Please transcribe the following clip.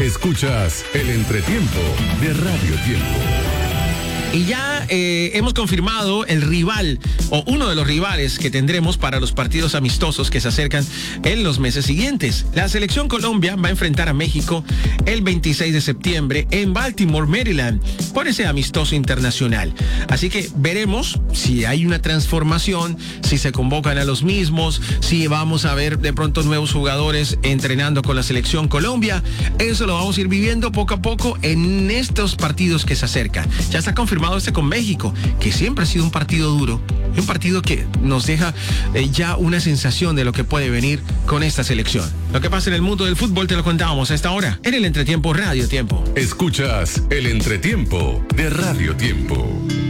Escuchas el entretiempo de Radio Tiempo. Y ya hemos confirmado el rival o uno de los rivales que tendremos para los partidos amistosos que se acercan en los meses siguientes. La selección Colombia va a enfrentar a México el 26 de septiembre en Baltimore, Maryland, por ese amistoso internacional. Así que veremos si hay una transformación, si se convocan a los mismos, si vamos a ver de pronto nuevos jugadores entrenando con la selección Colombia. Eso lo vamos a ir viviendo poco a poco en estos partidos que se acercan. Ya está confirmado con México, que siempre ha sido un partido duro, un partido que nos deja ya una sensación de lo que puede venir con esta selección. Lo que pasa en el mundo del fútbol te lo contábamos a esta hora en el Entretiempo Radio Tiempo. Escuchas el Entretiempo de Radio Tiempo.